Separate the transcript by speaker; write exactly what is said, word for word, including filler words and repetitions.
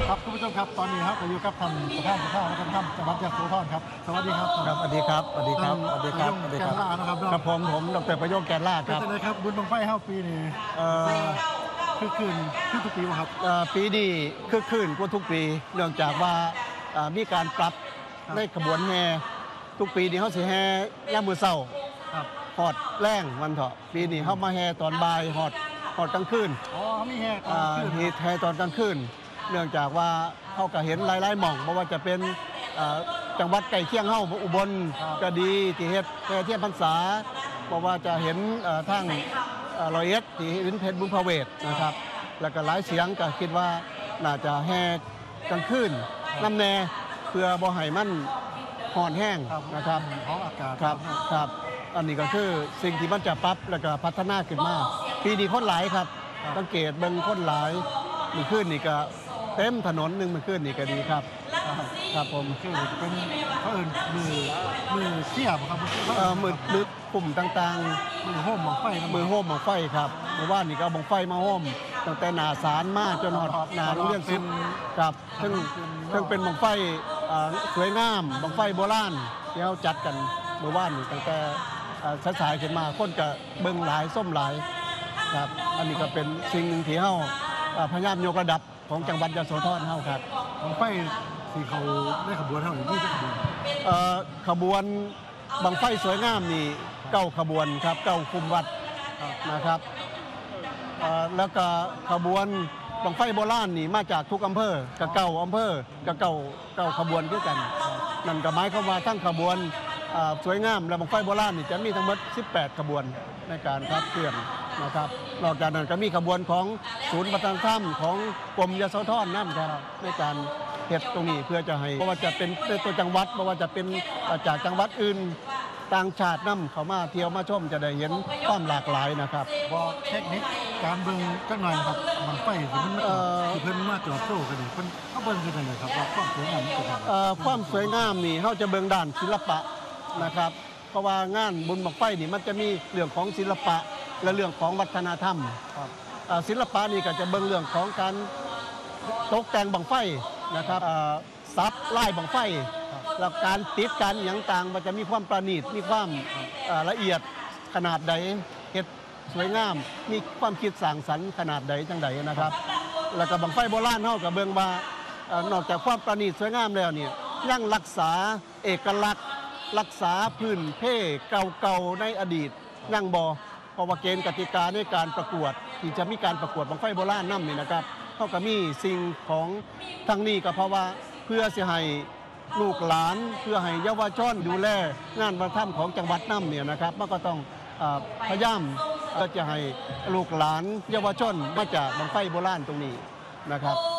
Speaker 1: ครับคุณผู้ชมครับตอนนี้ครับผมอยู่กับท่านประธานสภาและท่านจังหวัดยะโสธรครับสวัสดีครับ
Speaker 2: ครับสวัสดีครับสวัสดีครับสวัสดีครับสวัสดีครับ
Speaker 1: แกนล่านะครับ
Speaker 2: ครับผมผมดรประโยคแกนล่าครับ
Speaker 1: เป็นไงครับบุญบังไฟเฮ้าปีนี้
Speaker 2: เอ่อ
Speaker 1: คือคืนคือทุกปีครับ
Speaker 2: เอ่อปีนี้คือคืนกว่าทุกปีเนื่องจากว่าเอ่อมีการปรับในขบวนแห่ทุกปีนี้เขาสิแห่ย่ามมือเศร้า
Speaker 1: ครับ
Speaker 2: หอดแรงวันเถาะปีนี้เขามาแห่ตอนบ่ายหอดหอดกลางคืน
Speaker 1: อ๋อมีแห่ตอ
Speaker 2: อ่าน
Speaker 1: คืน
Speaker 2: มีแห่ตอนกลางคืนเนื่องจากว่าเขาก็เห็นหลายๆหม่องไม่ว่าจะเป็นเอ่อจังหวัดใกล้เคียงเฮาอุบลก็ดีที่เฮ็ดแห่เทียนพรรษาเพราะว่าจะเห็นเอ่อทั้งเอ่อร้อยเอ็ดที่เห็นเพชรบุญพเวทนะครับแล้วก็หลายเสียงก็คิดว่าน่าจะแห่กลางคืนน้ำแน่เพื่อบ่ให้มันห่อนแห้งนะครับ
Speaker 1: ของอากาศ
Speaker 2: ครับครับอันนี้ก็คือสิ่งที่มันจะปรับแล้วก็พัฒนาขึ้นมาปีนี้คนหลายครับสังเกตเบิ่งคนหลายมือขึ้นนี่ก็เต็มถนนหนึ่งมือขึ้นนี่ก็ดีครับครับผม
Speaker 1: คือเป็นเขาเอิญมือมือเสียบครับ
Speaker 2: เอ่อมือมือกลุ่มต่าง
Speaker 1: มือโฮมบังไฟ
Speaker 2: ๆมือโฮมบังไฟครับเมื่อวานนี่ก็บังไฟมาโฮมตั้งแต่หนาศาลมาจนหอดหนาโรงเรียนสุดครับซึ่งซึ่งเป็นบังไฟอ่าสวยงามบังไฟโบราณที่เขาจัดกันเมื่อวานนี่ตั้งแต่สายๆขึ้นมาคนก็เบิ่งหลายส้มหลายครับอันนี้ก็เป็นสิ่งหนึ่งที่เฮาอ่าพยายามยกระดับของจังหวัดยโสธรเฮาครับ
Speaker 1: บังไฟที่เขาได้ขบวนเท่าไหร่ที่ขบวน
Speaker 2: เอ่อขบวนบังไฟสวยงามนี่เก้าขบวนครับเก้าคุมวัดนะครับเอ่อแล้วก็ขบวนบังไฟโบราณนี่มาจากทุกอำเภอกับเก้าอำเภอกับเก้าเก้าขบวนด้วยกันนั่นก็หมายความว่าทั้งขบวนอ่าสวยงามและบังไฟโบราณนี่จะมีทั้งหมดสิบแปดขบวนในการขับเคลื่อนนะครับนอกจากนั้นก็มีขบวนของศูนย์วัฒนธรรมของกรมยโสธรนั่นครับในการเฮ็ดตรงนี้เพื่อจะให้ไม่ว่าจะเป็นตัวจังหวัดไม่ว่าจะเป็นจากจังหวัดอื่นต่างชาตินำเขามาเที่ยวมาชมจะได้เห็นความหลากหลายนะครับ
Speaker 1: บอกเทคนิคการเบิ่งจักหน่อยครับบังไฟที่มันมาที่เพิ่นมาจอดโซ่กันนี่เพิ่นเขาเบิ่งกันจังไดครับว่าความสวยงามมันเป็นจังได
Speaker 2: เอ่อความสวยงามนี่เขาจะเบิ่งด้านศิลปะนะครับเพราะว่างานบุญบังไฟนี่มันจะมีเรื่องของศิลปะและเรื่องของวัฒนธรรม
Speaker 1: ครับ
Speaker 2: เอ่อศิลปะนี่ก็จะเบิ่งเรื่องของการตกแต่งบังไฟนะครับเอ่อซับไล่บังไฟแล้วการติดการอย่างต่างมันจะมีความประณีตมีความเอ่อละเอียดขนาดใดเฮ็ดสวยงามมีความคิดสร้างสรรค์ขนาดใดจังใดนะครับ แล้วก็บังไฟโบราณเฮากับเบิ่งว่าเอ่อนอกจากความประณีตสวยงามแล้วเนี่ยยังรักษาเอกลักษณ์รักษาพื้นเพเก่าๆในอดีตยังบ่เพราะว่าเกณฑ์กติกาในการประกวดที่จะมีการประกวดบังไฟโบราณนำนี่นะครับเฮาก็มีสิ่งของทางนี้ก็เพราะว่าเพื่อสิให้ลูกหลานเพื่อให้เยาวชนดูแลงานวัฒนธรรมของจังหวัดนำเนี่ยนะครับมันก็ต้องเอ่อพยายามก็จะให้ลูกหลานเยาวชนมาจากบังไฟโบราณตรงนี้นะครับ